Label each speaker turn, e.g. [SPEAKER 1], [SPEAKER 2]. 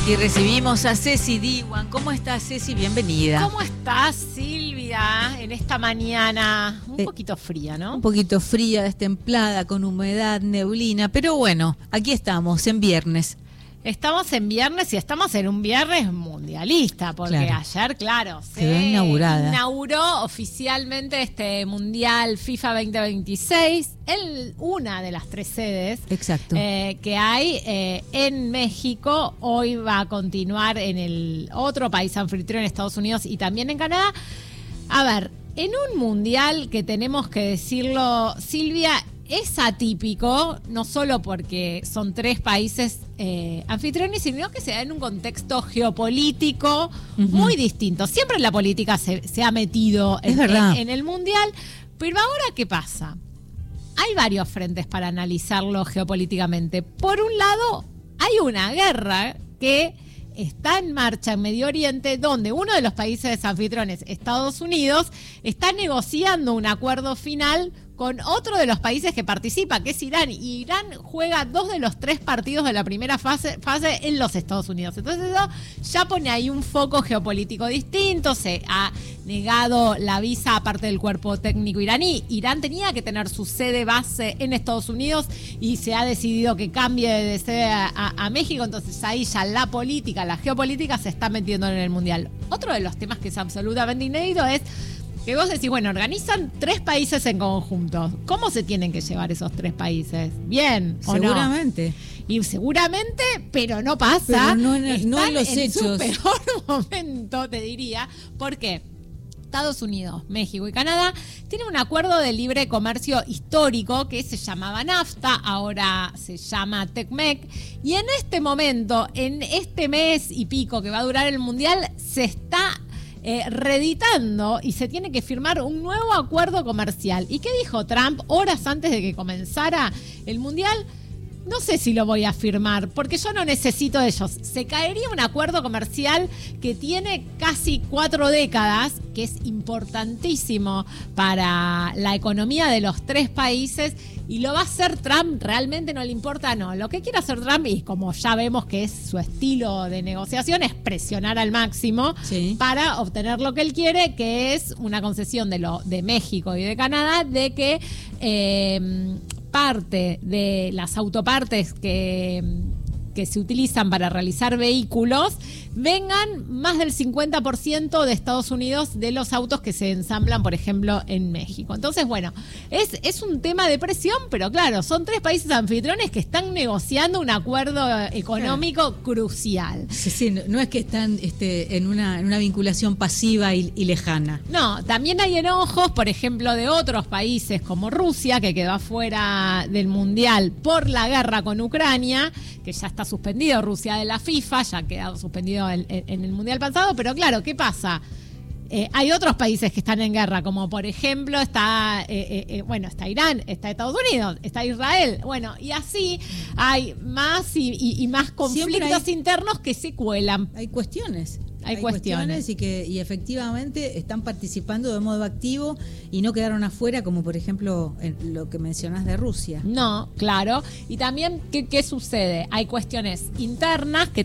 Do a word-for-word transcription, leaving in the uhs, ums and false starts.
[SPEAKER 1] Y recibimos a Ceci Diwan. ¿Cómo estás, Ceci? Bienvenida.
[SPEAKER 2] ¿Cómo estás, Silvia, en esta mañana un
[SPEAKER 1] eh,
[SPEAKER 2] poquito fría, ¿no?
[SPEAKER 1] Un poquito fría, destemplada, con humedad, neblina, pero bueno, aquí estamos, en viernes.
[SPEAKER 2] Estamos en viernes y estamos en un viernes mundialista, porque
[SPEAKER 1] Claro.
[SPEAKER 2] ayer, claro, se
[SPEAKER 1] Quedó inaugurada.
[SPEAKER 2] inauguró oficialmente este Mundial FIFA veinte veintiséis en una de las tres sedes
[SPEAKER 1] Exacto.
[SPEAKER 2] eh, que hay eh, en México. Hoy va a continuar en el otro país anfitrión, Estados Unidos, y también en Canadá. A ver, en un mundial que tenemos que decirlo, Silvia, es atípico, no solo porque son tres países eh, anfitriones, sino que se da en un contexto geopolítico uh-huh. muy distinto. Siempre la política se, se ha metido en, en, en el mundial, pero ahora, ¿qué pasa? Hay varios frentes para analizarlo geopolíticamente. Por un lado, hay una guerra que está en marcha en Medio Oriente, donde uno de los países anfitriones, Estados Unidos, está negociando un acuerdo final con otro de los países que participa, que es Irán. Y Irán juega dos de los tres partidos de la primera fase, fase en los Estados Unidos. Entonces eso ya pone ahí un foco geopolítico distinto. Se ha negado la visa a parte del cuerpo técnico iraní. Irán tenía que tener su sede base en Estados Unidos y se ha decidido que cambie de sede a, a, a México. Entonces ahí ya la política, la geopolítica se está metiendo en el Mundial. Otro de los temas que es absolutamente inédito es que vos decís, bueno, organizan tres países en conjunto. ¿Cómo se tienen que llevar esos tres países? ¿Bien o no?
[SPEAKER 1] Seguramente.
[SPEAKER 2] Y seguramente, pero no pasa.
[SPEAKER 1] Pero no en,
[SPEAKER 2] Están
[SPEAKER 1] no en los
[SPEAKER 2] en
[SPEAKER 1] hechos.
[SPEAKER 2] su peor momento, te diría. ¿Por qué? Estados Unidos, México y Canadá tienen un acuerdo de libre comercio histórico que se llamaba NAFTA, ahora se llama TECMEC, y en este momento, en este mes y pico que va a durar el Mundial, se está Eh, reeditando y se tiene que firmar un nuevo acuerdo comercial. ¿Y qué dijo Trump horas antes de que comenzara el Mundial? No sé si lo voy a firmar, porque yo no necesito de ellos. Se caería un acuerdo comercial que tiene casi cuatro décadas, que es importantísimo para la economía de los tres países, y lo va a hacer Trump. ¿Realmente no le importa? No. Lo que quiere hacer Trump, y como ya vemos que es su estilo de negociación, es presionar al máximo sí. para obtener lo que él quiere, que es una concesión de, lo, de México y de Canadá, de que Eh, parte de las autopartes que, que se utilizan para realizar vehículos vengan más del cincuenta por ciento de Estados Unidos de los autos que se ensamblan, por ejemplo, en México. Entonces, bueno, es, es un tema de presión, pero claro, son tres países anfitriones que están negociando un acuerdo económico claro. crucial.
[SPEAKER 1] Sí, sí, no, no es que están este, en, una, en una vinculación pasiva y, y lejana.
[SPEAKER 2] No, también hay enojos, por ejemplo, de otros países como Rusia, que quedó afuera del Mundial por la guerra con Ucrania, que ya está suspendido Rusia de la FIFA, ya ha quedado suspendido En, en el Mundial pasado, pero claro, ¿qué pasa? Eh, hay otros países que están en guerra, como por ejemplo está, eh, eh, bueno, está Irán, está Estados Unidos, está Israel, bueno, y así hay más y, y, y más conflictos hay, internos que se cuelan.
[SPEAKER 1] Hay cuestiones.
[SPEAKER 2] Hay,
[SPEAKER 1] hay
[SPEAKER 2] cuestiones.
[SPEAKER 1] cuestiones y que y efectivamente están participando de modo activo y no quedaron afuera, como por ejemplo en lo que mencionás de Rusia.
[SPEAKER 2] No, claro. Y también, ¿qué, qué sucede? Hay cuestiones internas que